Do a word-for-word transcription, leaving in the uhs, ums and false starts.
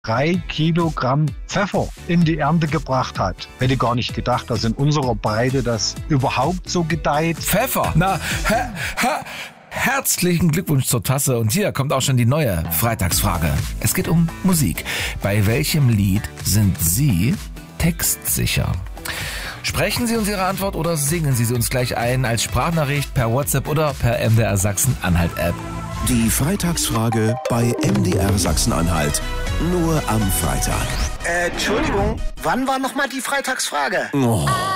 drei Kilogramm Pfeffer in die Ernte gebracht hat. Hätte gar nicht gedacht, dass in unserer Breite das überhaupt so gedeiht. Pfeffer? Na, her, her, herzlichen Glückwunsch zur Tasse. Und hier kommt auch schon die neue Freitagsfrage. Es geht um Musik. Bei welchem Lied sind Sie textsicher? Sprechen Sie uns Ihre Antwort oder singen Sie sie uns gleich ein als Sprachnachricht per WhatsApp oder per M D R Sachsen-Anhalt-App. Die Freitagsfrage bei M D R Sachsen-Anhalt. Nur am Freitag. Äh, Entschuldigung, wann war nochmal die Freitagsfrage? Oh.